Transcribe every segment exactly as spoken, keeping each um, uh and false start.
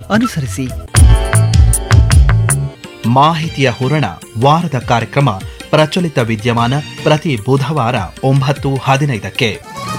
ಅನುಸರಿಸಿ. ಮಾಹಿತಿಯ ಹೂರಣ ವಾರದ ಕಾರ್ಯಕ್ರಮ ಪ್ರಚಲಿತ ವಿದ್ಯಮಾನ ಪ್ರತಿ ಬುಧವಾರ ಒಂಬತ್ತು ಹದಿನೈದಕ್ಕೆ.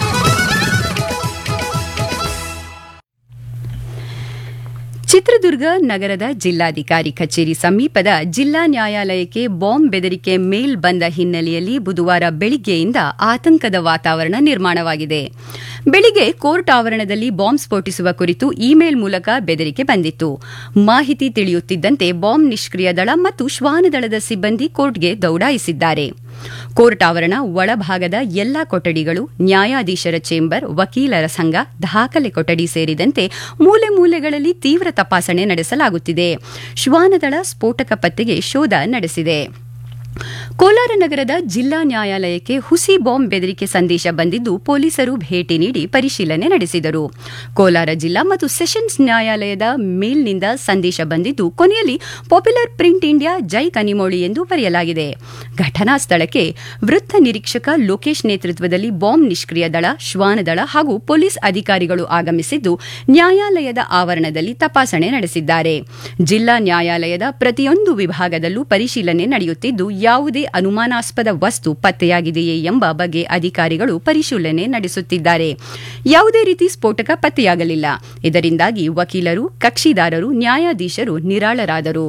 ಚಿತ್ರದುರ್ಗ ನಗರದ ಜಿಲ್ಲಾಧಿಕಾರಿ ಕಚೇರಿ ಸಮೀಪದ ಜಿಲ್ಲಾ ನ್ಯಾಯಾಲಯಕ್ಕೆ ಬಾಂಬ್ ಬೆದರಿಕೆ ಮೇಲ್ ಬಂದ ಹಿನ್ನೆಲೆಯಲ್ಲಿ ಬುಧವಾರ ಬೆಳಿಗ್ಗೆಯಿಂದ ಆತಂಕದ ವಾತಾವರಣ ನಿರ್ಮಾಣವಾಗಿದೆ. ಬೆಳಿಗ್ಗೆ ಕೋರ್ಟ್ ಆವರಣದಲ್ಲಿ ಬಾಂಬ್ ಸ್ಫೋಟಿಸುವ ಕುರಿತು ಇಮೇಲ್ ಮೂಲಕ ಬೆದರಿಕೆ ಬಂದಿತ್ತು. ಮಾಹಿತಿ ತಿಳಿಯುತ್ತಿದ್ದಂತೆ ಬಾಂಬ್ ನಿಷ್ಕ್ರಿಯ ದಳ ಮತ್ತು ಶ್ವಾನದಳದ ಸಿಬ್ಬಂದಿ ಕೋರ್ಟ್ಗೆ ದೌಡಾಯಿಸಿದ್ದಾರೆ. ಕೋರ್ಟ್ ಆವರಣ ಒಳಭಾಗದ ಎಲ್ಲಾ ಕೊಠಡಿಗಳು, ನ್ಯಾಯಾಧೀಶರ ಚೇಂಬರ್, ವಕೀಲರ ಸಂಘ, ದಾಖಲೆ ಕೊಠಡಿ ಸೇರಿದಂತೆ ಮೂಲೆ ಮೂಲೆಗಳಲ್ಲಿ ತೀವ್ರ ತಪಾಸಣೆ ನಡೆಸಲಾಗುತ್ತಿದೆ. ಶ್ವಾನದಳ ಸ್ಫೋಟಕ ಪತ್ತೆಗೆ ಶೋಧ ನಡೆಸಿದೆ. ಕೋಲಾರ ನಗರದ ಜಿಲ್ಲಾ ನ್ಯಾಯಾಲಯಕ್ಕೆ ಹುಸಿ ಬಾಂಬ್ ಬೆದರಿಕೆ ಸಂದೇಶ ಬಂದಿದ್ದು ಪೊಲೀಸರು ಭೇಟಿ ನೀಡಿ ಪರಿಶೀಲನೆ ನಡೆಸಿದರು. ಕೋಲಾರ ಜಿಲ್ಲಾ ಮತ್ತು ಸೆಷನ್ಸ್ ನ್ಯಾಯಾಲಯದ ಮೇಲ್ನಿಂದ ಸಂದೇಶ ಬಂದಿದ್ದು ಕೊನೆಯಲ್ಲಿ ಪಾಪ್ಯುಲರ್ ಪ್ರಿಂಟ್ ಇಂಡಿಯಾ ಜೈ ಕನಿಮೋಳಿ ಎಂದು ಬರೆಯಲಾಗಿದೆ. ಘಟನಾ ಸ್ಥಳಕ್ಕೆ ವೃತ್ತ ನಿರೀಕ್ಷಕ ಲೋಕೇಶ್ ನೇತೃತ್ವದಲ್ಲಿ ಬಾಂಬ್ ನಿಷ್ಕ್ರಿಯ ದಳ, ಶ್ವಾನದಳ ಹಾಗೂ ಪೊಲೀಸ್ ಅಧಿಕಾರಿಗಳು ಆಗಮಿಸಿದ್ದು ನ್ಯಾಯಾಲಯದ ಆವರಣದಲ್ಲಿ ತಪಾಸಣೆ ನಡೆಸಿದ್ದಾರೆ. ಜಿಲ್ಲಾ ನ್ಯಾಯಾಲಯದ ಪ್ರತಿಯೊಂದು ವಿಭಾಗದಲ್ಲೂ ಪರಿಶೀಲನೆ ನಡೆಯುತ್ತಿದ್ದು ಯಾವುದೇ ಅನುಮಾನಾಸ್ಪದ ವಸ್ತು ಪತ್ತೆಯಾಗಿದೆಯೇ ಎಂಬ ಬಗ್ಗೆ ಅಧಿಕಾರಿಗಳು ಪರಿಶೀಲನೆ ನಡೆಸುತ್ತಿದ್ದಾರೆ. ಯಾವುದೇ ರೀತಿ ಸ್ಫೋಟಕ ಪತ್ತೆಯಾಗಲಿಲ್ಲ. ಇದರಿಂದಾಗಿ ವಕೀಲರು, ಕಕ್ಷಿದಾರರು, ನ್ಯಾಯಾಧೀಶರು ನಿರಾಳರಾದರು.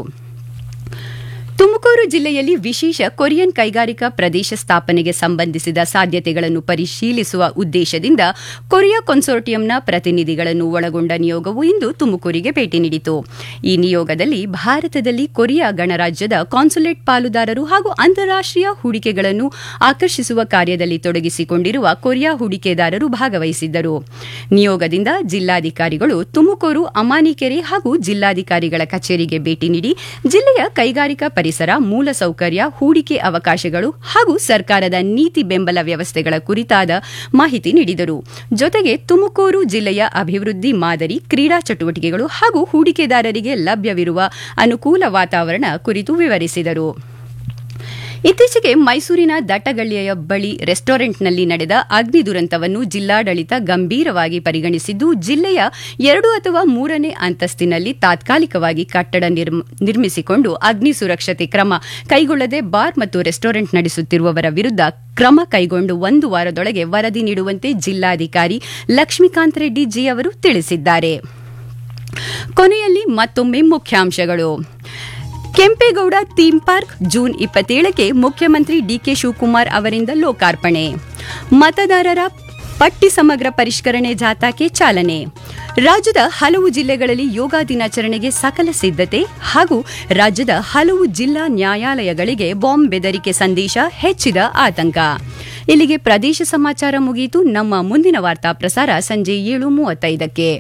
ತುಮಕೂರು ಜಿಲ್ಲೆಯಲ್ಲಿ ವಿಶೇಷ ಕೊರಿಯನ್ ಕೈಗಾರಿಕಾ ಪ್ರದೇಶ ಸ್ಥಾಪನೆಗೆ ಸಂಬಂಧಿಸಿದ ಸಾಧ್ಯತೆಗಳನ್ನು ಪರಿಶೀಲಿಸುವ ಉದ್ದೇಶದಿಂದ ಕೊರಿಯಾ ಕನ್ಸೋರ್ಟಿಯಂನ ಪ್ರತಿನಿಧಿಗಳನ್ನು ಒಳಗೊಂಡ ನಿಯೋಗವು ಇಂದು ತುಮಕೂರಿಗೆ ಭೇಟಿ ನೀಡಿತು. ಈ ನಿಯೋಗದಲ್ಲಿ ಭಾರತದಲ್ಲಿ ಕೊರಿಯಾ ಗಣರಾಜ್ಯದ ಕಾನ್ಸುಲೇಟ್ ಪಾಲುದಾರರು ಹಾಗೂ ಅಂತಾರಾಷ್ಟೀಯ ಹೂಡಿಕೆಗಳನ್ನು ಆಕರ್ಷಿಸುವ ಕಾರ್ಯದಲ್ಲಿ ತೊಡಗಿಸಿಕೊಂಡಿರುವ ಕೊರಿಯಾ ಹೂಡಿಕೆದಾರರು ಭಾಗವಹಿಸಿದ್ದರು. ನಿಯೋಗದಿಂದ ಜಿಲ್ಲಾಧಿಕಾರಿಗಳು ತುಮಕೂರು, ಅಮಾನಿಕೆರೆ ಹಾಗೂ ಜಿಲ್ಲಾಧಿಕಾರಿಗಳ ಕಚೇರಿಗೆ ಭೇಟಿ ನೀಡಿ ಜಿಲ್ಲೆಯ ಕೈಗಾರಿಕಾ ಪರಿಸರ, ಮೂಲಸೌಕರ್ಯ, ಹೂಡಿಕೆ ಅವಕಾಶಗಳು ಹಾಗೂ ಸರ್ಕಾರದ ನೀತಿ ಬೆಂಬಲ ವ್ಯವಸ್ಥೆಗಳ ಕುರಿತಾದ ಮಾಹಿತಿ ನೀಡಿದರು. ಜೊತೆಗೆ ತುಮಕೂರು ಜಿಲ್ಲೆಯ ಅಭಿವೃದ್ಧಿ ಮಾದರಿ, ಕ್ರೀಡಾ ಚಟುವಟಿಕೆಗಳು ಹಾಗೂ ಹೂಡಿಕೆದಾರರಿಗೆ ಲಭ್ಯವಿರುವ ಅನುಕೂಲ ವಾತಾವರಣ ಕುರಿತು ವಿವರಿಸಿದರು. ಇತ್ತೀಚೆಗೆ ಮೈಸೂರಿನ ದಟ್ಟಗಳ್ಳಿಯ ಬಳಿ ರೆಸ್ಟೋರೆಂಟ್ನಲ್ಲಿ ನಡೆದ ಅಗ್ನಿ ದುರಂತವನ್ನು ಜಿಲ್ಲಾಡಳಿತ ಗಂಭೀರವಾಗಿ ಪರಿಗಣಿಸಿದ್ದು ಜಿಲ್ಲೆಯ ಎರಡು ಅಥವಾ ಮೂರನೇ ಅಂತಸ್ತಿನಲ್ಲಿ ತಾತ್ಕಾಲಿಕವಾಗಿ ಕಟ್ಟಡ ನಿರ್ಮಿಸಿಕೊಂಡು ಅಗ್ನಿ ಸುರಕ್ಷತೆ ಕ್ರಮ ಕೈಗೊಳ್ಳದೆ ಬಾರ್ ಮತ್ತು ರೆಸ್ಟೋರೆಂಟ್ ನಡೆಸುತ್ತಿರುವವರ ವಿರುದ್ಧ ಕ್ರಮ ಕೈಗೊಂಡು ಒಂದು ವಾರದೊಳಗೆ ವರದಿ ನೀಡುವಂತೆ ಜಿಲ್ಲಾಧಿಕಾರಿ ಲಕ್ಷ್ಮೀಕಾಂತ್ ರೆಡ್ಡಿ ಜಿ ಅವರು ತಿಳಿಸಿದ್ದಾರೆ. ಕೊನೆಯಲ್ಲಿ ಮತ್ತೊಮ್ಮೆ ಮುಖ್ಯಾಂಶಗಳು. ಕೆಂಪೇಗೌಡ ಥೀಮ್ ಪಾರ್ಕ್ ಜೂನ್ ಇಪ್ಪತ್ತೇಳಕ್ಕೆ ಮುಖ್ಯಮಂತ್ರಿ ಡಿಕೆ ಶಿವಕುಮಾರ್ ಅವರಿಂದ ಲೋಕಾರ್ಪಣೆ. ಮತದಾರರ ಪಟ್ಟಿ ಸಮಗ್ರ ಪರಿಷ್ಕರಣೆ ಜಾಥಾಕ್ಕೆ ಚಾಲನೆ. ರಾಜ್ಯದ ಹಲವು ಜಿಲ್ಲೆಗಳಲ್ಲಿ ಯೋಗ ದಿನಾಚರಣೆಗೆ ಸಕಲ ಸಿದ್ಧತೆ ಹಾಗೂ ರಾಜ್ಯದ ಹಲವು ಜಿಲ್ಲಾ ನ್ಯಾಯಾಲಯಗಳಿಗೆ ಬಾಂಬ್ ಬೆದರಿಕೆ ಸಂದೇಶ, ಹೆಚ್ಚಿದ ಆತಂಕ. ಇಲ್ಲಿಗೆ ಪ್ರದೇಶ ಸಮಾಚಾರ ಮುಗಿಯಿತು. ನಮ್ಮ ಮುಂದಿನ ವಾರ್ತಾ ಪ್ರಸಾರ ಸಂಜೆ ಏಳು ಮೂವತ್ತೈದಕ್ಕೆ.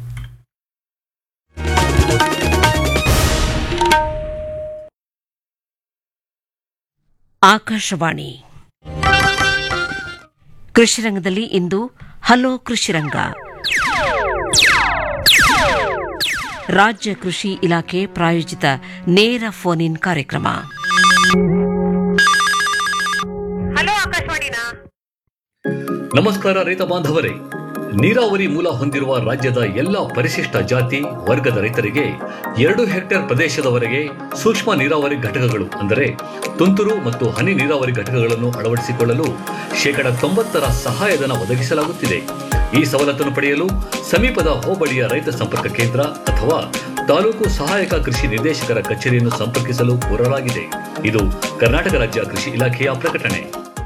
ಆಕಾಶವಾಣಿ ಕೃಷಿರಂಗದಲ್ಲಿ ಇಂದು ಹಲೋ ಕೃಷಿರಂಗ. ರಾಜ್ಯ ಕೃಷಿ ಇಲಾಖೆ ಪ್ರಾಯೋಜಿತ ನೇರ ಫೋನ್ ಇನ್ ಕಾರ್ಯಕ್ರಮ. ಹಲೋ ಆಕಾಶವಾಣಿನಾ. ನಮಸ್ಕಾರ ರೈತ ಬಾಂಧವರೇ. ನೀರಾವರಿ ಮೂಲ ಹೊಂದಿರುವ ರಾಜ್ಯದ ಎಲ್ಲ ಪರಿಶಿಷ್ಟ ಜಾತಿ ವರ್ಗದ ರೈತರಿಗೆ ಎರಡು ಹೆಕ್ಟೇರ್ ಪ್ರದೇಶದವರೆಗೆ ಸೂಕ್ಷ್ಮ ನೀರಾವರಿ ಘಟಕಗಳು ಅಂದರೆ ತುಂತುರು ಮತ್ತು ಹನಿ ನೀರಾವರಿ ಘಟಕಗಳನ್ನು ಅಳವಡಿಸಿಕೊಳ್ಳಲು ಶೇಕಡ ತೊಂಬತ್ತರ ಸಹಾಯಧನ ಒದಗಿಸಲಾಗುತ್ತಿದೆ. ಈ ಸವಲತ್ತನ್ನು ಪಡೆಯಲು ಸಮೀಪದ ಹೋಬಳಿಯ ರೈತ ಸಂಪರ್ಕ ಕೇಂದ್ರ ಅಥವಾ ತಾಲೂಕು ಸಹಾಯಕ ಕೃಷಿ ನಿರ್ದೇಶಕರ ಕಚೇರಿಯನ್ನು ಸಂಪರ್ಕಿಸಲು ಕೋರಲಾಗಿದೆ. ಇದು ಕರ್ನಾಟಕ ರಾಜ್ಯ ಕೃಷಿ ಇಲಾಖೆಯ ಪ್ರಕಟಣೆ.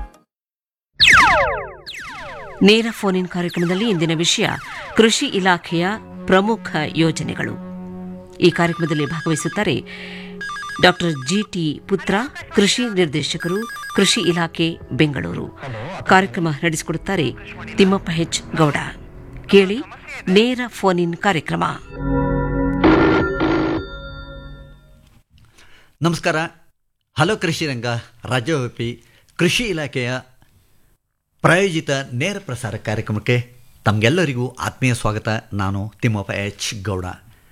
ನೇರ ಫೋನ್ ಇನ್ ಕಾರ್ಯಕ್ರಮದಲ್ಲಿ ಇಂದಿನ ವಿಷಯ ಕೃಷಿ ಇಲಾಖೆಯ ಪ್ರಮುಖ ಯೋಜನೆಗಳು. ಈ ಕಾರ್ಯಕ್ರಮದಲ್ಲಿ ಭಾಗವಹಿಸುತ್ತಾರೆ ಡಾಕ್ಟರ್ ಜಿಟಿ ಪುತ್ರ, ಕೃಷಿ ನಿರ್ದೇಶಕರು, ಕೃಷಿ ಇಲಾಖೆ, ಬೆಂಗಳೂರು. ಕಾರ್ಯಕ್ರಮ ನಡೆಸಿಕೊಡುತ್ತಾರೆ ತಿಮ್ಮಪ್ಪ ಹೆಚ್ ಗೌಡ. ಕೇಳಿ ನೇರ ಫೋನ್ ಇನ್ ಕಾರ್ಯಕ್ರಮ. ನಮಸ್ಕಾರ. ಹಲೋ ಕೃಷಿರಂಗ ರಾಜ್ಯವ್ಯಾಪಿ ಕೃಷಿ ಇಲಾಖೆಯ ಪ್ರಾಯೋಜಿತ ನೇರ ಪ್ರಸಾರ ಕಾರ್ಯಕ್ರಮಕ್ಕೆ ತಮಗೆಲ್ಲರಿಗೂ ಆತ್ಮೀಯ ಸ್ವಾಗತ. ನಾನು ತಿಮ್ಮಪ್ಪ ಎಚ್ ಗೌಡ.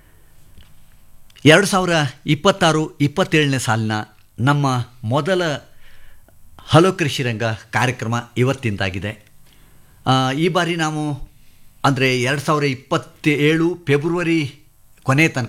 ಎರಡು ಸಾವಿರ ಇಪ್ಪತ್ತಾರು ಇಪ್ಪತ್ತೇಳನೇ ಸಾಲಿನ ನಮ್ಮ ಮೊದಲ ಹಲೋ ಕೃಷಿರಂಗ ಕಾರ್ಯಕ್ರಮ ಇವತ್ತಿಂದಾಗಿದೆ. ಈ ಬಾರಿ ನಾವು ಅಂದರೆ ಎರಡು ಸಾವಿರ ಇಪ್ಪತ್ತೇಳು ಫೆಬ್ರವರಿ ಕೊನೆ ತನಕ